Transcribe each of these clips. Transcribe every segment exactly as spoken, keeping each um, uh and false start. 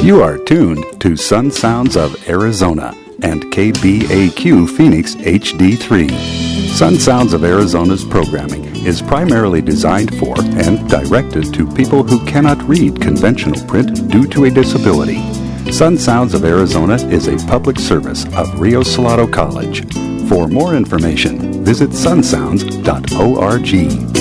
You are tuned to Sun Sounds of Arizona and K B A Q Phoenix H D three. Sun Sounds of Arizona's programming is primarily designed for and directed to people who cannot read conventional print due to a disability. Sun Sounds of Arizona is a public service of Rio Salado College. For more information, visit sun sounds dot org.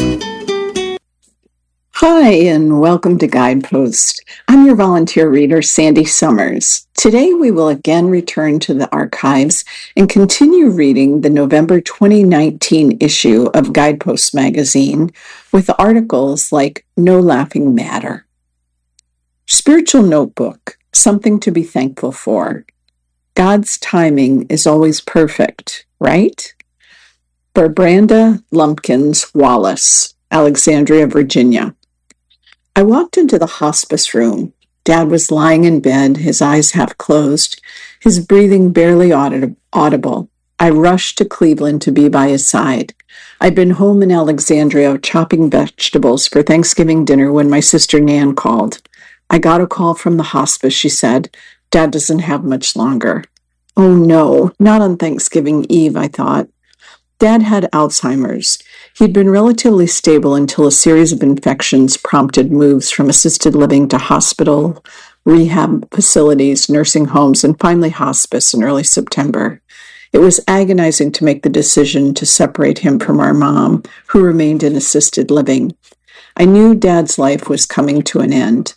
Hi, and welcome to Guidepost. I'm your volunteer reader, Sandy Summers. Today we will again return to the archives and continue reading the November twenty nineteen issue of Guidepost magazine with articles like No Laughing Matter. Spiritual Notebook, Something to be Thankful for. God's timing is always perfect, right? Barbranda Lumpkins Wallace, Alexandria, Virginia. I walked into the hospice room. Dad was lying in bed, his eyes half closed, his breathing barely audible. I rushed to Cleveland to be by his side. I'd been home in Alexandria chopping vegetables for Thanksgiving dinner when my sister Nan called. I got a call from the hospice, she said. Dad doesn't have much longer. Oh no, not on Thanksgiving Eve, I thought. Dad had Alzheimer's. He'd been relatively stable until a series of infections prompted moves from assisted living to hospital, rehab facilities, nursing homes, and finally hospice in early September. It was agonizing to make the decision to separate him from our mom, who remained in assisted living. I knew Dad's life was coming to an end.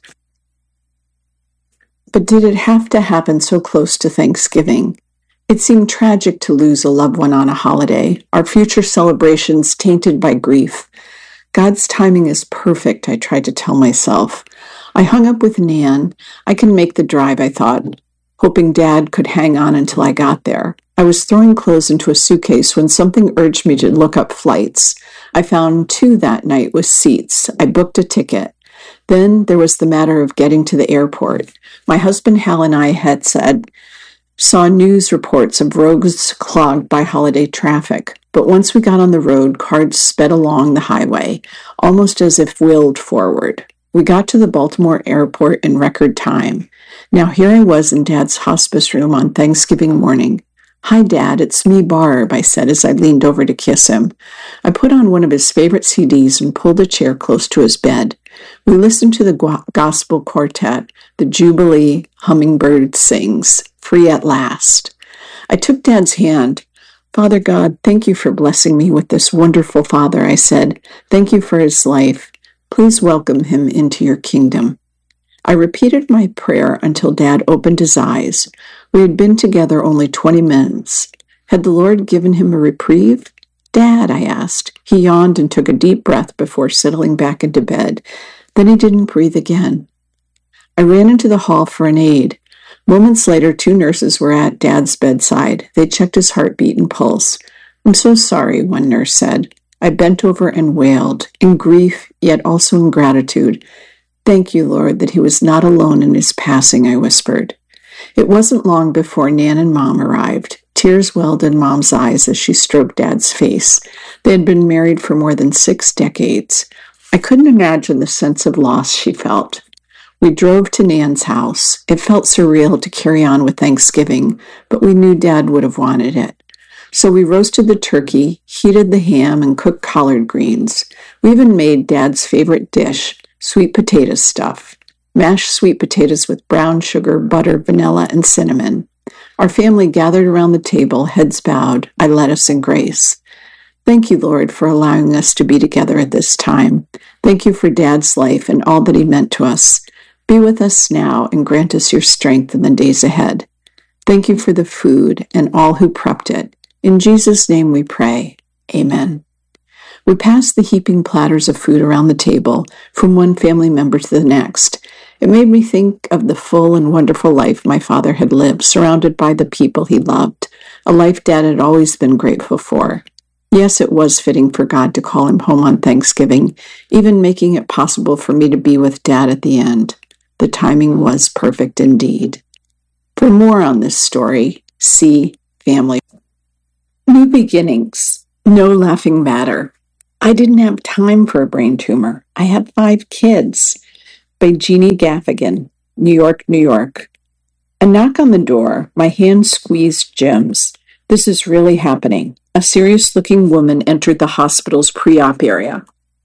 But did it have to happen so close to Thanksgiving? It seemed tragic to lose a loved one on a holiday, our future celebrations tainted by grief. God's timing is perfect, I tried to tell myself. I hung up with Nan. I can make the drive, I thought, hoping Dad could hang on until I got there. I was throwing clothes into a suitcase when something urged me to look up flights. I found two that night with seats. I booked a ticket. Then there was the matter of getting to the airport. My husband Hal and I had said, saw news reports of roads clogged by holiday traffic, but once we got on the road, cars sped along the highway, almost as if willed forward. We got to the Baltimore airport in record time. Now here I was in Dad's hospice room on Thanksgiving morning. "Hi, Dad, it's me, Barb," I said as I leaned over to kiss him. I put on one of his favorite C Ds and pulled a chair close to his bed. We listened to the gospel quartet, the Jubilee Hummingbird sings, Free at Last. I took Dad's hand. "Father God, thank you for blessing me with this wonderful father," I said. "Thank you for his life. Please welcome him into your kingdom." I repeated my prayer until Dad opened his eyes. We had been together only twenty minutes. Had the Lord given him a reprieve? "Dad," I asked. He yawned and took a deep breath before settling back into bed. Then he didn't breathe again. I ran into the hall for an aide. Moments later, two nurses were at Dad's bedside. They checked his heartbeat and pulse. "I'm so sorry," one nurse said. I bent over and wailed, in grief, yet also in gratitude. "Thank you, Lord, that he was not alone in his passing," I whispered. It wasn't long before Nan and Mom arrived. Tears welled in Mom's eyes as she stroked Dad's face. They had been married for more than six decades. I couldn't imagine the sense of loss she felt. We drove to Nan's house. It felt surreal to carry on with Thanksgiving, but we knew Dad would have wanted it. So we roasted the turkey, heated the ham, and cooked collard greens. We even made Dad's favorite dish, sweet potato stuff. Mashed sweet potatoes with brown sugar, butter, vanilla, and cinnamon. Our family gathered around the table, heads bowed. I led us in grace. Thank you, Lord, for allowing us to be together at this time. Thank you for Dad's life and all that he meant to us. Be with us now and grant us your strength in the days ahead. Thank you for the food and all who prepped it. In Jesus' name we pray. Amen. We passed the heaping platters of food around the table, from one family member to the next. It made me think of the full and wonderful life my father had lived, surrounded by the people he loved, a life Dad had always been grateful for. Yes, it was fitting for God to call him home on Thanksgiving, even making it possible for me to be with Dad at the end. The timing was perfect indeed. For more on this story, see Family. New Beginnings. No Laughing Matter. I didn't have time for a brain tumor. I had five kids. By Jeannie Gaffigan. New York, New York. A knock on the door. My hand squeezed Jim's. This is really happening. A serious-looking woman entered the hospital's pre-op area.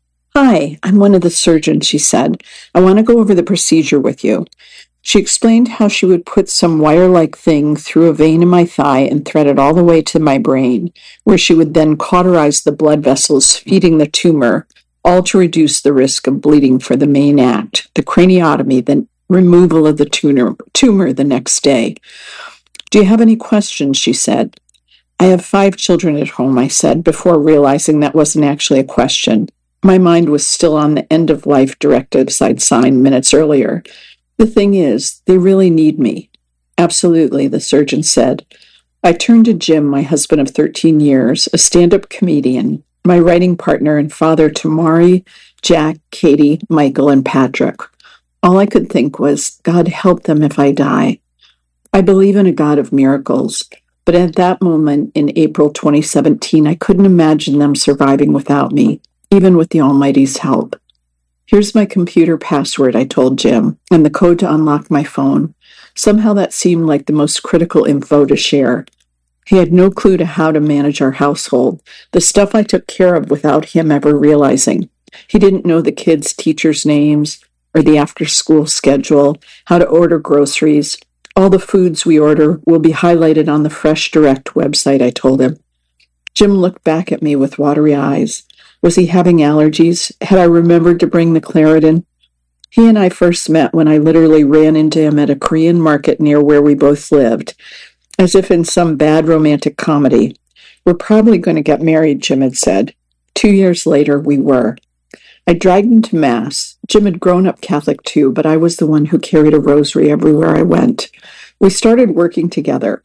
Hi, I'm one of the surgeons, she said. I want to go over the procedure with you. She explained how she would put some wire-like thing through a vein in my thigh and thread it all the way to my brain, where she would then cauterize the blood vessels feeding the tumor, all to reduce the risk of bleeding for the main act, the craniotomy, the removal of the tumor, tumor the next day. Do you have any questions? She said. I have five children at home, I said, before realizing that wasn't actually a question. My mind was still on the end-of-life directives I'd signed minutes earlier. The thing is, they really need me. Absolutely, the surgeon said. I turned to Jim, my husband of thirteen years, a stand-up comedian, my writing partner and father to Mari, Jack, Katie, Michael, and Patrick. All I could think was, God help them if I die. I believe in a God of miracles, but at that moment in April twenty seventeen, I couldn't imagine them surviving without me, even with the Almighty's help. Here's my computer password, I told Jim, and the code to unlock my phone. Somehow that seemed like the most critical info to share. He had no clue to how to manage our household, the stuff I took care of without him ever realizing. He didn't know the kids' teachers' names or the after-school schedule, how to order groceries. All the foods we order will be highlighted on the Fresh Direct website, I told him. Jim looked back at me with watery eyes. Was he having allergies? Had I remembered to bring the Claritin? He and I first met when I literally ran into him at a Korean market near where we both lived, as if in some bad romantic comedy. We're probably going to get married, Jim had said. Two years later, we were. I dragged him to Mass. Jim had grown up Catholic too, but I was the one who carried a rosary everywhere I went. We started working together.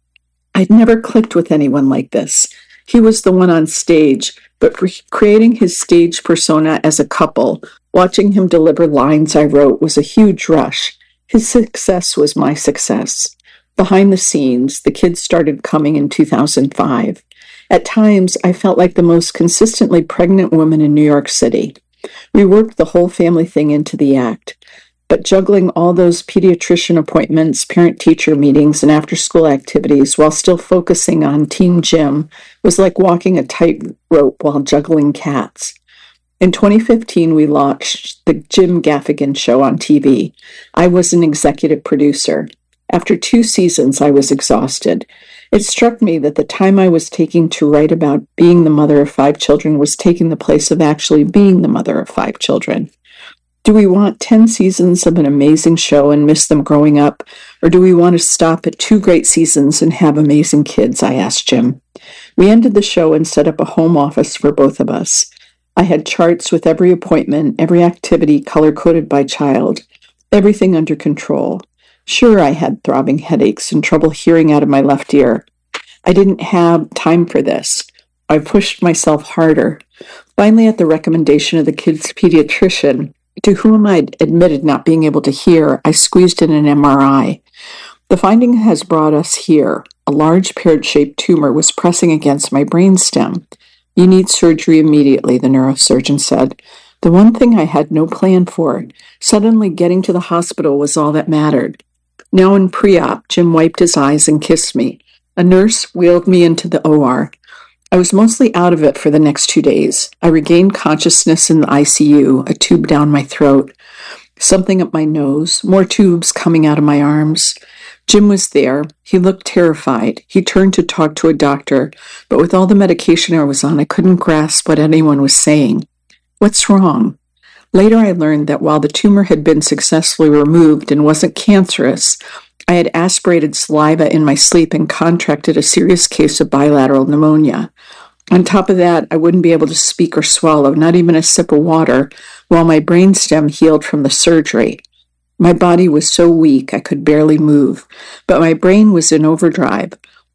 I'd never clicked with anyone like this. He was the one on stage, but creating his stage persona as a couple, watching him deliver lines I wrote was a huge rush. His success was my success. Behind the scenes, the kids started coming in two thousand five. At times, I felt like the most consistently pregnant woman in New York City. We worked the whole family thing into the act. But juggling all those pediatrician appointments, parent-teacher meetings, and after-school activities while still focusing on Team Jim was like walking a tightrope while juggling cats. In twenty fifteen, we launched the Jim Gaffigan Show on T V. I was an executive producer. After two seasons, I was exhausted. It struck me that the time I was taking to write about being the mother of five children was taking the place of actually being the mother of five children. Do we want ten seasons of an amazing show and miss them growing up, or do we want to stop at two great seasons and have amazing kids? I asked Jim. We ended the show and set up a home office for both of us. I had charts with every appointment, every activity color-coded by child, everything under control. Sure, I had throbbing headaches and trouble hearing out of my left ear. I didn't have time for this. I pushed myself harder. Finally, at the recommendation of the kid's pediatrician, to whom I'd admitted not being able to hear, I squeezed in an M R I. The finding has brought us here. A large pear-shaped tumor was pressing against my brainstem. You need surgery immediately, the neurosurgeon said. The one thing I had no plan for. Suddenly getting to the hospital was all that mattered. Now in pre-op, Jim wiped his eyes and kissed me. A nurse wheeled me into the O R. I was mostly out of it for the next two days. I regained consciousness in the I C U, a tube down my throat, something up my nose, more tubes coming out of my arms. Jim was there. He looked terrified. He turned to talk to a doctor, but with all the medication I was on, I couldn't grasp what anyone was saying. What's wrong? Later I learned that while the tumor had been successfully removed and wasn't cancerous, I had aspirated saliva in my sleep and contracted a serious case of bilateral pneumonia. On top of that, I wouldn't be able to speak or swallow, not even a sip of water, while my brainstem healed from the surgery. My body was so weak I could barely move, but my brain was in overdrive.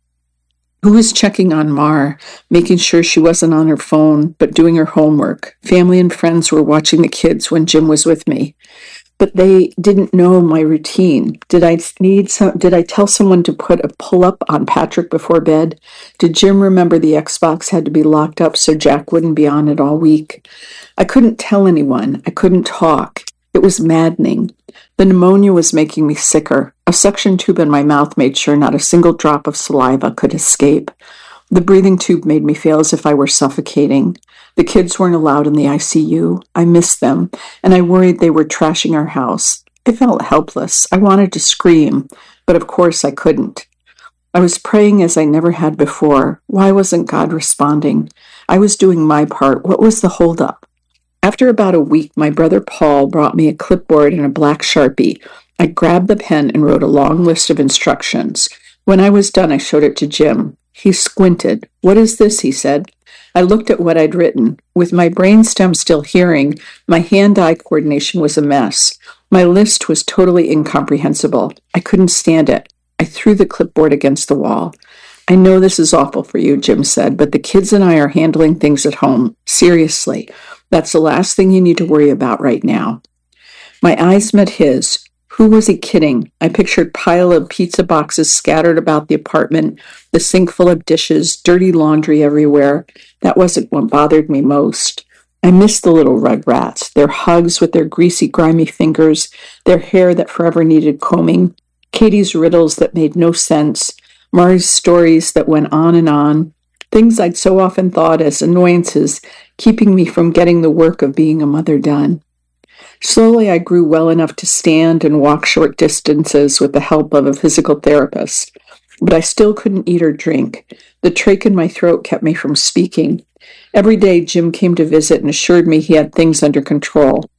Who was checking on Mar, making sure she wasn't on her phone, but doing her homework? Family and friends were watching the kids when Jim was with me. But they didn't know my routine. Did I need some, did I tell someone to put a pull-up on Patrick before bed? Did Jim remember the Xbox had to be locked up so Jack wouldn't be on it all week? I couldn't tell anyone. I couldn't talk. It was maddening. The pneumonia was making me sicker. A suction tube in my mouth made sure not a single drop of saliva could escape. The breathing tube made me feel as if I were suffocating. The kids weren't allowed in the I C U. I missed them, and I worried they were trashing our house. I felt helpless. I wanted to scream, but of course I couldn't. I was praying as I never had before. Why wasn't God responding? I was doing my part. What was the holdup? After about a week, my brother Paul brought me a clipboard and a black Sharpie. I grabbed the pen and wrote a long list of instructions. When I was done, I showed it to Jim. He squinted. "What is this?" he said. I looked at what I'd written. With my brainstem still hearing, my hand-eye coordination was a mess. My list was totally incomprehensible. I couldn't stand it. I threw the clipboard against the wall. "I know this is awful for you," Jim said, "but the kids and I are handling things at home. Seriously. That's the last thing you need to worry about right now." My eyes met his. Who was he kidding? I pictured a pile of pizza boxes scattered about the apartment, the sink full of dishes, dirty laundry everywhere. That wasn't what bothered me most. I missed the little rugrats, their hugs with their greasy, grimy fingers, their hair that forever needed combing, Katie's riddles that made no sense, Mari's stories that went on and on, things I'd so often thought as annoyances, keeping me from getting the work of being a mother done. Slowly, I grew well enough to stand and walk short distances with the help of a physical therapist, but I still couldn't eat or drink. The trach in my throat kept me from speaking. Every day, Jim came to visit and assured me he had things under control.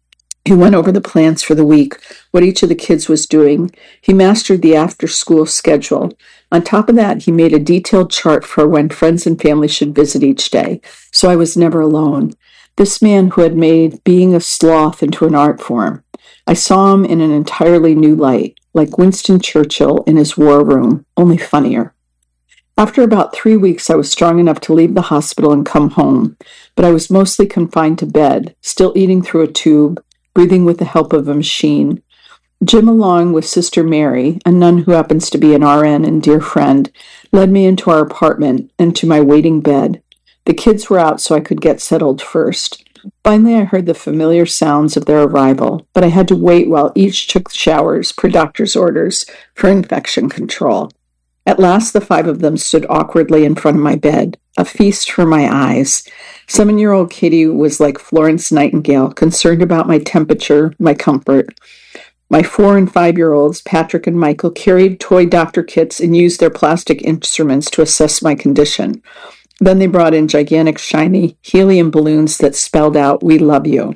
He went over the plans for the week, what each of the kids was doing. He mastered the after-school schedule. On top of that, he made a detailed chart for when friends and family should visit each day, so I was never alone. This man who had made being a sloth into an art form. I saw him in an entirely new light, like Winston Churchill in his war room, only funnier. After about three weeks, I was strong enough to leave the hospital and come home, but I was mostly confined to bed, still eating through a tube, breathing with the help of a machine. Jim, along with Sister Mary, a nun who happens to be an R N and dear friend, led me into our apartment and to my waiting bed. The kids were out so I could get settled first. Finally, I heard the familiar sounds of their arrival, but I had to wait while each took showers per doctor's orders for infection control. At last, the five of them stood awkwardly in front of my bed, a feast for my eyes. Seven-year-old Katie was like Florence Nightingale, concerned about my temperature, my comfort. My four- and five-year-olds, Patrick and Michael, carried toy doctor kits and used their plastic instruments to assess my condition. Then they brought in gigantic, shiny helium balloons that spelled out, "We love you."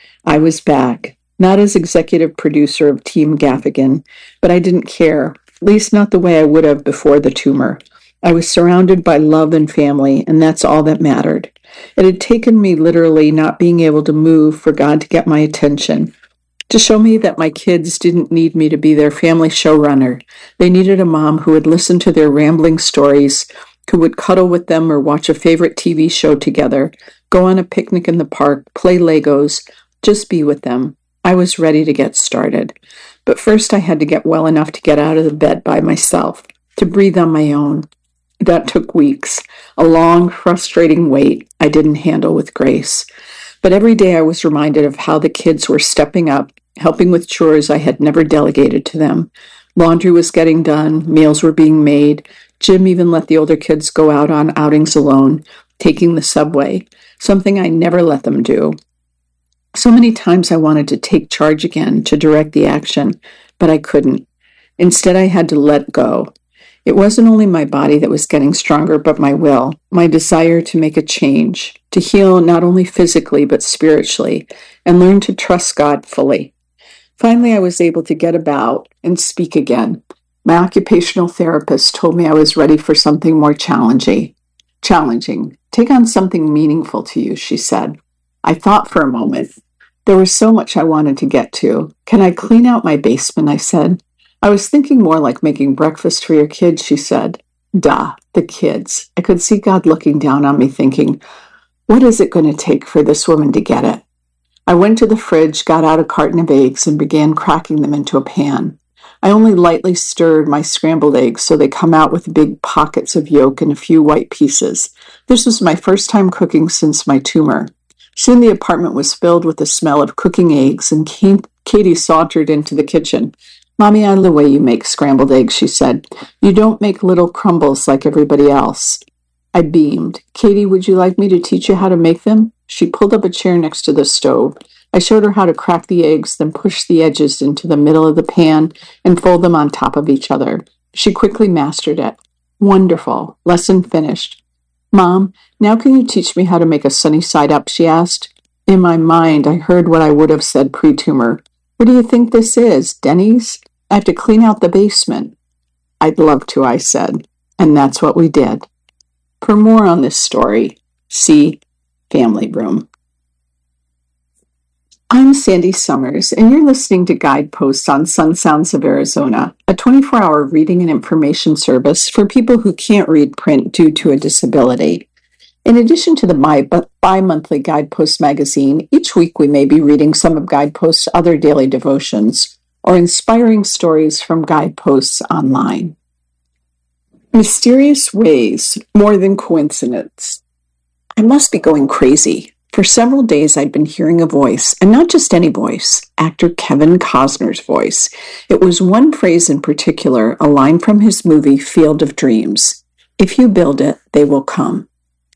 I was back, not as executive producer of Team Gaffigan, but I didn't care, at least not the way I would have before the tumor. I was surrounded by love and family, and that's all that mattered. It had taken me literally not being able to move for God to get my attention, to show me that my kids didn't need me to be their family showrunner. They needed a mom who would listen to their rambling stories, who would cuddle with them or watch a favorite T V show together, go on a picnic in the park, play Legos, just be with them. I was ready to get started. But first I had to get well enough to get out of the bed by myself, to breathe on my own. That took weeks, a long, frustrating wait I didn't handle with grace. But every day I was reminded of how the kids were stepping up, helping with chores I had never delegated to them. Laundry was getting done, meals were being made. Jim even let the older kids go out on outings alone, taking the subway, something I never let them do. So many times I wanted to take charge again, to direct the action, but I couldn't. Instead, I had to let go. It wasn't only my body that was getting stronger, but my will, my desire to make a change, to heal not only physically, but spiritually, and learn to trust God fully. Finally, I was able to get about and speak again. My occupational therapist told me I was ready for something more challenging. Challenging. Take on something meaningful to you, she said. I thought for a moment. There was so much I wanted to get to. Can I clean out my basement, I said. I was thinking more like making breakfast for your kids, she said. Duh, the kids. I could see God looking down on me thinking, what is it going to take for this woman to get it? I went to the fridge, got out a carton of eggs, and began cracking them into a pan. I only lightly stirred my scrambled eggs so they come out with big pockets of yolk and a few white pieces. This was my first time cooking since my tumor. Soon the apartment was filled with the smell of cooking eggs, and Katie sauntered into the kitchen. "Mommy, I love the way you make scrambled eggs," she said. "You don't make little crumbles like everybody else." I beamed. "Katie, would you like me to teach you how to make them?" She pulled up a chair next to the stove. I showed her how to crack the eggs, then push the edges into the middle of the pan and fold them on top of each other. She quickly mastered it. Wonderful. Lesson finished. "Mom, now can you teach me how to make a sunny side up?" she asked. In my mind, I heard what I would have said pre-tumor. "What do you think this is, Denny's? I have to clean out the basement." "I'd love to," I said. And that's what we did. For more on this story, see Family Room. I'm Sandy Summers, and you're listening to Guideposts on Sun Sounds of Arizona, a twenty-four hour reading and information service for people who can't read print due to a disability. In addition to the bi- bi-monthly Guidepost magazine, each week we may be reading some of Guideposts' other daily devotions or inspiring stories from Guideposts online. Mysterious ways, more than coincidence. I must be going crazy. For several days I'd been hearing a voice, and not just any voice, actor Kevin Costner's voice. It was one phrase in particular, a line from his movie Field of Dreams. "If you build it, they will come."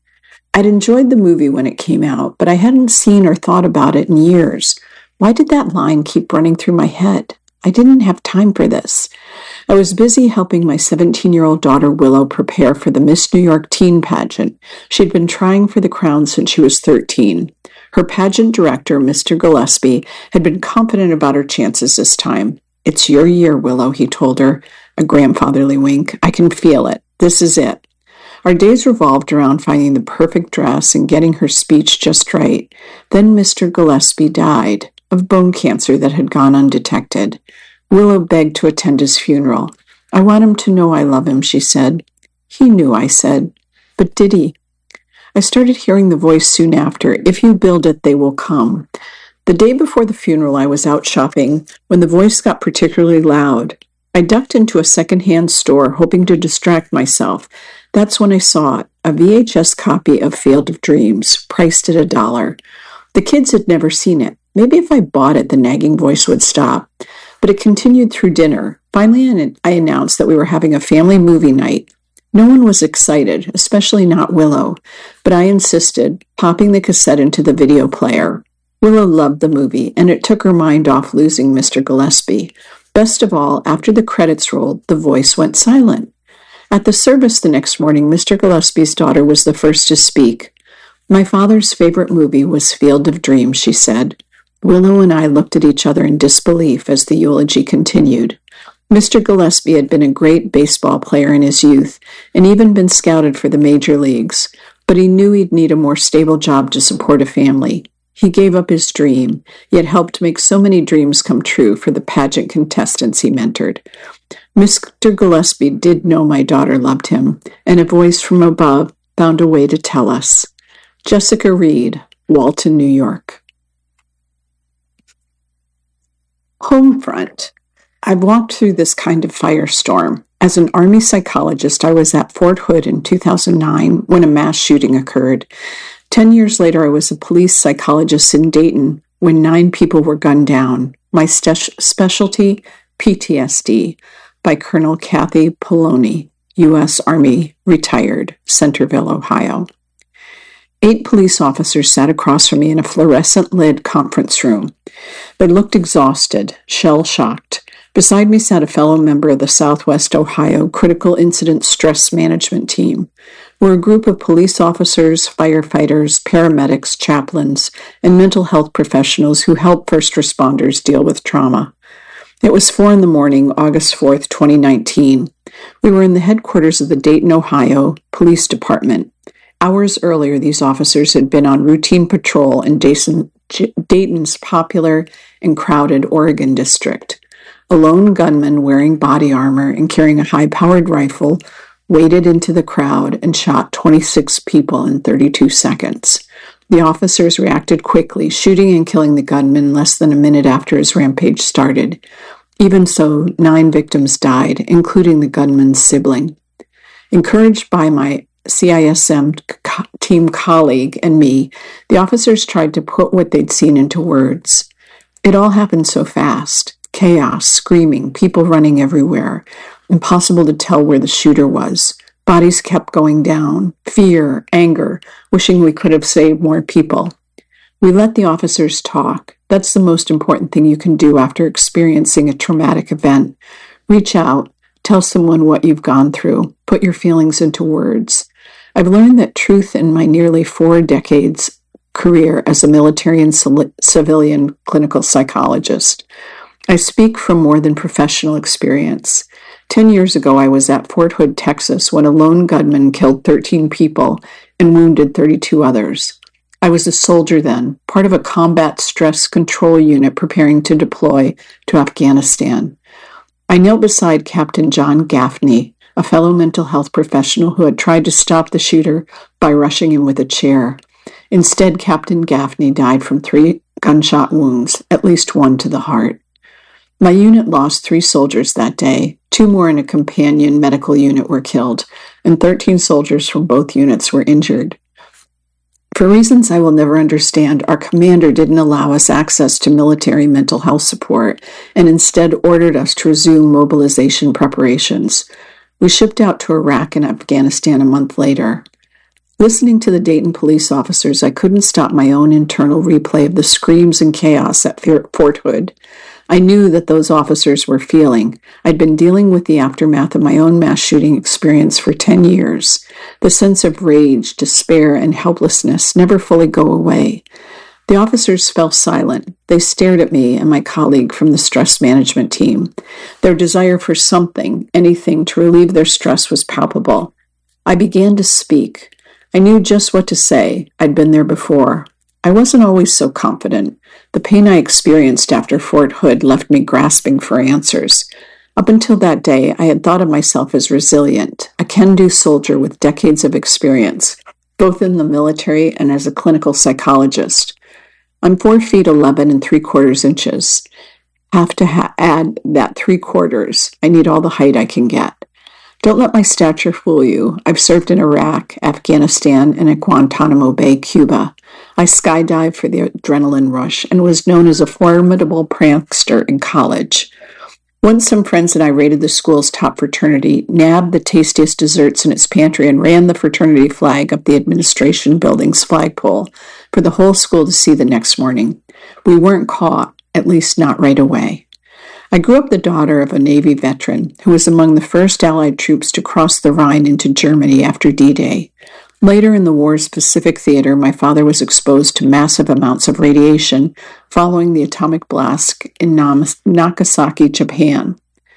I'd enjoyed the movie when it came out, but I hadn't seen or thought about it in years. Why did that line keep running through my head? I didn't have time for this. I was busy helping my seventeen-year-old daughter Willow prepare for the Miss New York teen pageant. She'd been trying for the crown since she was thirteen. Her pageant director, Mister Gillespie, had been confident about her chances this time. "It's your year, Willow," he told her, a grandfatherly wink. "I can feel it. This is it." Our days revolved around finding the perfect dress and getting her speech just right. Then Mister Gillespie died of bone cancer that had gone undetected. Willow begged to attend his funeral. "I want him to know I love him," she said. "He knew," I said. "But did he?" I started hearing the voice soon after. "If you build it, they will come." The day before the funeral, I was out shopping when the voice got particularly loud. I ducked into a second-hand store, hoping to distract myself. That's when I saw it, a V H S copy of Field of Dreams, priced at a dollar. The kids had never seen it. Maybe if I bought it, the nagging voice would stop. But it continued through dinner. Finally, I announced that we were having a family movie night. No one was excited, especially not Willow, but I insisted, popping the cassette into the video player. Willow loved the movie, and it took her mind off losing Mister Gillespie. Best of all, after the credits rolled, the voice went silent. At the service the next morning, Mister Gillespie's daughter was the first to speak. "My father's favorite movie was Field of Dreams," she said. Willow and I looked at each other in disbelief as the eulogy continued. Mister Gillespie had been a great baseball player in his youth and even been scouted for the major leagues, but he knew he'd need a more stable job to support a family. He gave up his dream, yet helped make so many dreams come true for the pageant contestants he mentored. Mister Gillespie did know my daughter loved him, and a voice from above found a way to tell us. Jessica Reed, Walton, New York. Homefront. I've walked through this kind of firestorm. As an Army psychologist, I was at Fort Hood in two thousand nine when a mass shooting occurred. Ten years later, I was a police psychologist in Dayton when nine people were gunned down. My st- specialty, P T S D, by Colonel Kathy Poloni, U S Army, retired, Centerville, Ohio. Eight police officers sat across from me in a fluorescent-lit conference room. They looked exhausted, shell-shocked. Beside me sat a fellow member of the Southwest Ohio Critical Incident Stress Management Team. We're a group of police officers, firefighters, paramedics, chaplains, and mental health professionals who help first responders deal with trauma. It was four in the morning, August fourth, twenty nineteen. We were in the headquarters of the Dayton, Ohio Police Department. Hours earlier, these officers had been on routine patrol in Dayton's popular and crowded Oregon district. A lone gunman wearing body armor and carrying a high-powered rifle waded into the crowd and shot twenty-six people in thirty-two seconds. The officers reacted quickly, shooting and killing the gunman less than a minute after his rampage started. Even so, nine victims died, including the gunman's sibling. Encouraged by my C I S M co- team colleague and me, the officers tried to put what they'd seen into words. It all happened so fast. Chaos, screaming, people running everywhere. Impossible to tell where the shooter was. Bodies kept going down. Fear, anger, wishing we could have saved more people. We let the officers talk. That's the most important thing you can do after experiencing a traumatic event. Reach out, tell someone what you've gone through, put your feelings into words. I've learned that truth in my nearly four decades career as a military and civilian clinical psychologist. I speak from more than professional experience. Ten years ago, I was at Fort Hood, Texas, when a lone gunman killed thirteen people and wounded thirty-two others. I was a soldier then, part of a combat stress control unit preparing to deploy to Afghanistan. I knelt beside Captain John Gaffney, a fellow mental health professional who had tried to stop the shooter by rushing him with a chair. Instead, Captain Gaffney died from three gunshot wounds, at least one to the heart. My unit lost three soldiers that day. Two more in a companion medical unit were killed, and thirteen soldiers from both units were injured. For reasons I will never understand, our commander didn't allow us access to military mental health support and instead ordered us to resume mobilization preparations. We shipped out to Iraq and Afghanistan a month later. Listening to the Dayton police officers, I couldn't stop my own internal replay of the screams and chaos at Fort Hood. I knew that those officers were feeling. I'd been dealing with the aftermath of my own mass shooting experience for ten years. The sense of rage, despair, and helplessness never fully go away. The officers fell silent. They stared at me and my colleague from the stress management team. Their desire for something, anything, to relieve their stress was palpable. I began to speak. I knew just what to say. I'd been there before. I wasn't always so confident. The pain I experienced after Fort Hood left me grasping for answers. Up until that day, I had thought of myself as resilient, a can-do soldier with decades of experience, both in the military and as a clinical psychologist. I'm four feet eleven and three quarters inches. Have to ha- add that three quarters. I need all the height I can get. Don't let my stature fool you. I've served in Iraq, Afghanistan, and at Guantanamo Bay, Cuba. I skydived for the adrenaline rush and was known as a formidable prankster in college. Once some friends and I raided the school's top fraternity, nabbed the tastiest desserts in its pantry, and ran the fraternity flag up the administration building's flagpole for the whole school to see the next morning. We weren't caught, at least not right away. I grew up the daughter of a Navy veteran who was among the first Allied troops to cross the Rhine into Germany after D-Day. Later in the war's Pacific theater, my father was exposed to massive amounts of radiation following the atomic blast in Nagasaki, Japan.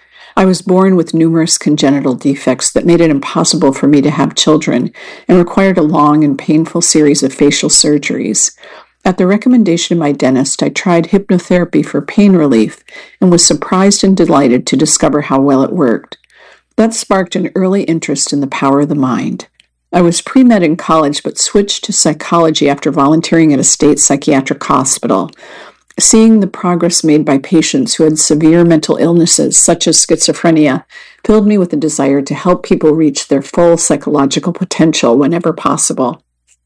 I was born with numerous congenital defects that made it impossible for me to have children and required a long and painful series of facial surgeries. At the recommendation of my dentist, I tried hypnotherapy for pain relief and was surprised and delighted to discover how well it worked. That sparked an early interest in the power of the mind. I was pre-med in college but switched to psychology after volunteering at a state psychiatric hospital. Seeing the progress made by patients who had severe mental illnesses, such as schizophrenia, filled me with a desire to help people reach their full psychological potential whenever possible.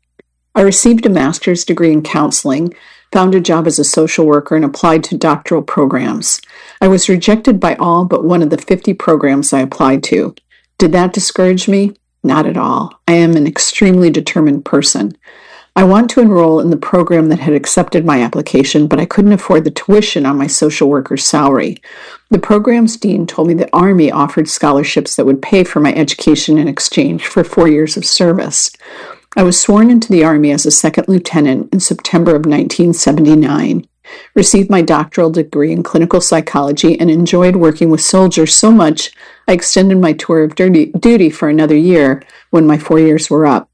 I received a master's degree in counseling, found a job as a social worker, and applied to doctoral programs. I was rejected by all but one of the fifty programs I applied to. Did that discourage me? Not at all. I am an extremely determined person. I want to enroll in the program that had accepted my application, but I couldn't afford the tuition on my social worker's salary. The program's dean told me the Army offered scholarships that would pay for my education in exchange for four years of service. I was sworn into the Army as a second lieutenant in September of nineteen seventy-nine, received my doctoral degree in clinical psychology, and enjoyed working with soldiers so much I extended my tour of duty for another year when my four years were up.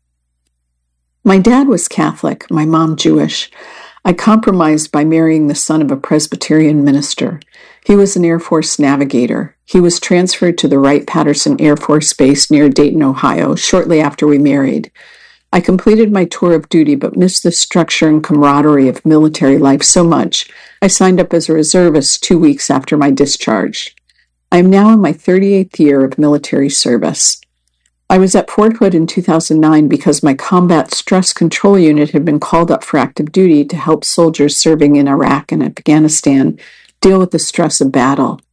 My dad was Catholic, my mom Jewish. I compromised by marrying the son of a Presbyterian minister. He was an Air Force navigator. He was transferred to the Wright-Patterson Air Force Base near Dayton, Ohio, shortly after we married. I completed my tour of duty but missed the structure and camaraderie of military life so much, I signed up as a reservist two weeks after my discharge. I am now in my thirty-eighth year of military service. I was at Fort Hood in two thousand nine because my Combat Stress Control Unit had been called up for active duty to help soldiers serving in Iraq and Afghanistan deal with the stress of battle.